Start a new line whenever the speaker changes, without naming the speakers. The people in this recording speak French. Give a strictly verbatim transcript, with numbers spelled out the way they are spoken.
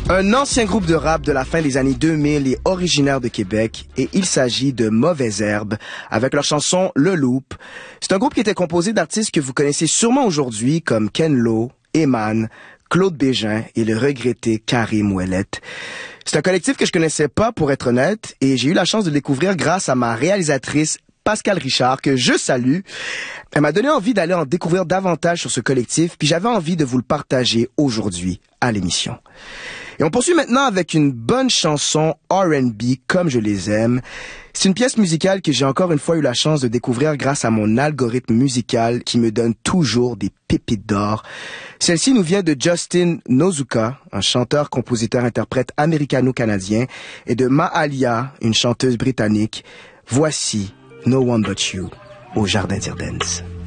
Un ancien groupe de rap de la fin des années deux mille est originaire de Québec et il s'agit de Mauvaise Herbe avec leur chanson Le Loop. C'est un groupe qui était composé d'artistes que vous connaissez sûrement aujourd'hui comme Ken Lo, Eman, Claude Bégin et le regretté Karim Ouellet. C'est un collectif que je connaissais pas pour être honnête et j'ai eu la chance de le découvrir grâce à ma réalisatrice Pascal Richard, que je salue. Elle m'a donné envie d'aller en découvrir davantage sur ce collectif, puis j'avais envie de vous le partager aujourd'hui à l'émission. Et on poursuit maintenant avec une bonne chanson R and B comme je les aime. C'est une pièce musicale que j'ai encore une fois eu la chance de découvrir grâce à mon algorithme musical qui me donne toujours des pépites d'or. Celle-ci nous vient de Justin Nozuka, un chanteur, compositeur, interprète américano-canadien, et de Mahalia, une chanteuse britannique. Voici No One But You au Jardin d'Irdennes.